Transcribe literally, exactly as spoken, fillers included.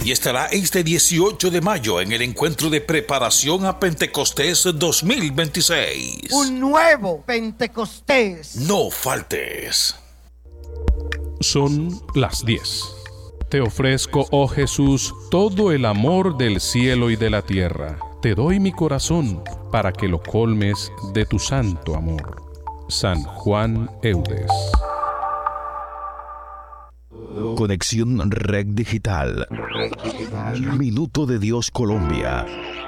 y estará este dieciocho de mayo en el encuentro de preparación a Pentecostés dos mil veintiséis. Un nuevo Pentecostés. No faltes. Son las diez. Te ofrezco, oh Jesús, todo el amor del cielo y de la tierra. Te doy mi corazón para que lo colmes de tu santo amor. San Juan Eudes. Conexión Red Digital. Minuto de Dios Colombia.